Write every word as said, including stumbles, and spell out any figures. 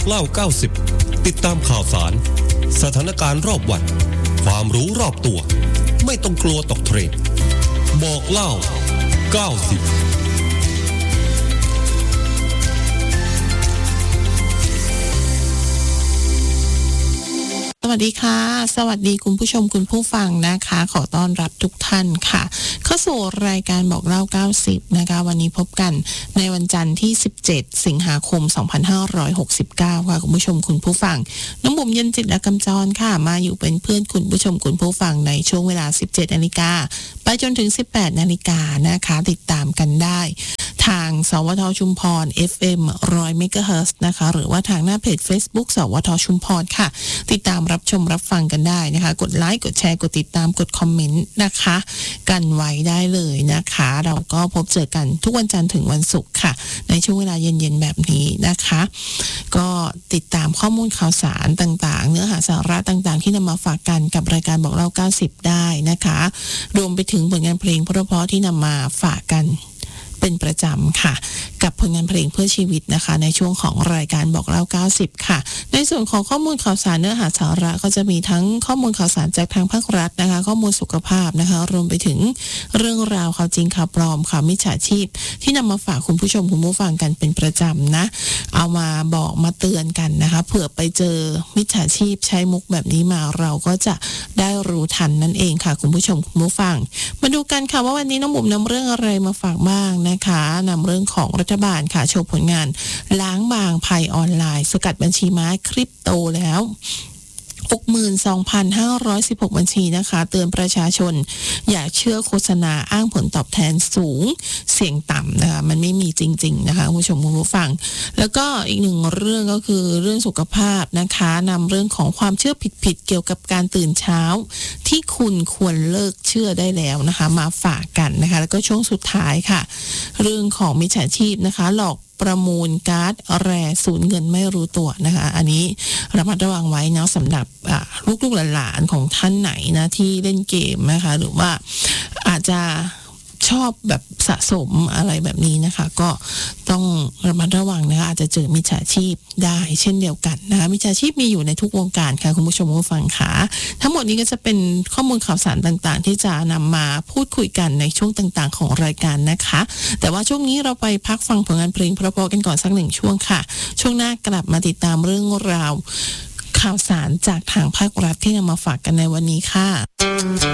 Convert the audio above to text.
เล่าเก้าสิบติดตามข่าวสารสถานการณ์รอบวันความรู้รอบตัวไม่ต้องกลัวตกเทรนด์บอกเล่าเก้าสิบสวัสดีค่ะสวัสดีคุณผู้ชมคุณผู้ฟังนะคะขอต้อนรับทุกท่านค่ะเข้าสู่รายการบอกเล่าเก้าสิบนะคะวันนี้พบกันในวันจันทร์ที่สิบเจ็ดสิงหาคมสองพันห้าร้อยหกสิบเก้าค่ะคุณผู้ชมคุณผู้ฟังน้องบุ๋มเย็นจิตและกำจรค่ะมาอยู่เป็นเพื่อนคุณผู้ชมคุณผู้ฟังในช่วงเวลา สิบเจ็ดนาฬิกาไปจนถึง สิบแปดนาฬิกานะคะติดตามกันได้ทางสวทชุมพร เอฟ เอ็ม หนึ่งร้อย เมกะเฮิรตซ์นะคะหรือว่าทางหน้าเพจ Facebook สวทชุมพรค่ะติดตามรับชมรับฟังกันได้นะคะกดไลค์กดแชร์กดติดตามกดคอมเมนต์นะคะกันไว้ได้เลยนะคะเราก็พบเจอกันทุกวันจันทร์ถึงวันศุกร์ค่ะในช่วงเวลาเย็นๆแบบนี้นะคะก็ติดตามข้อมูลข่าวสารต่างๆเนื้อหาสาระต่างๆที่นำมาฝากกันกับรายการบอกเล่าเก้าสิบได้นะคะรวมไปถึงผลงานเพลงเพราะๆที่นำมาฝากกันเป็นประจำค่ะกับผลงานเพลงเพื่อชีวิตนะคะในช่วงของรายการบอกเล่าเก้าสิบค่ะในส่วนของข้อมูลข่าวสารเนื้อหาสาระก็จะมีทั้งข้อมูลข่าวสารจากทางภาครัฐนะคะข้อมูลสุขภาพนะคะรวมไปถึงเรื่องราวข่าวจริงข่าวปลอมข่าวมิจฉาชีพที่นำมาฝากคุณผู้ชมคุณผู้ฟังกันเป็นประจำนะเอามาบอกมาเตือนกันนะคะเผื่อไปเจอมิจฉาชีพใช้มุกแบบนี้มาเราก็จะได้รู้ทันนั่นเองค่ะคุณผู้ชมคุณผู้ฟังมาดูกันค่ะว่าวันนี้น้องบุ๋มนำเรื่องอะไรมาฝากบ้างนะคะนำเรื่องของรัฐบาลค่ะโชว์ผลงานล้างบางภัยออนไลน์สกัดบัญชีม้าคริปโตแล้ว หกหมื่นสองพันห้าร้อยสิบหก บัญชีนะคะเตือนประชาชนอย่าเชื่อโฆษณาอ้างผลตอบแทนสูงเสี่ยงต่ำนะคะมันไม่มีจริงๆนะคะคุณผู้ชมคุณผู้ฟังแล้วก็อีกหนึ่งเรื่องก็คือเรื่องสุขภาพนะคะนำเรื่องของความเชื่อผิดๆเกี่ยวกับการตื่นเช้าที่คุณควรเลิกเชื่อได้แล้วนะคะมาฝากกันนะคะแล้วก็ช่วงสุดท้ายค่ะเรื่องของมิจฉาชีพนะคะหลอกประมูลการ์ดแร่สูญเงินไม่รู้ตัวนะคะอันนี้ระมัดระวังไว้นะสำหรับลูกๆหลานๆของท่านไหนนะที่เล่นเกมนะคะหรือว่าอาจจะชอบแบบสะสมอะไรแบบนี้นะคะก็ต้องระมัดระวังนะคะอาจจะเจอมิจฉาชีพได้เช่นเดียวกันนะคะมิจฉาชีพมีอยู่ในทุกวงการค่ะคุณผู้ชมผู้ฟังค่ะทั้งหมดนี้ก็จะเป็นข้อมูลข่าวสารต่างๆที่จะนำมาพูดคุยกันในช่วงต่างๆของรายการนะคะแต่ว่าช่วงนี้เราไปพักฟังผลงานเพลงเพราะๆกันก่อนสักหนึ่งช่วงค่ะช่วงหน้ากลับมาติดตามเรื่องราวข่าวสารจากทางภาครัฐที่นำมาฝากกันในวันนี้ค่ะ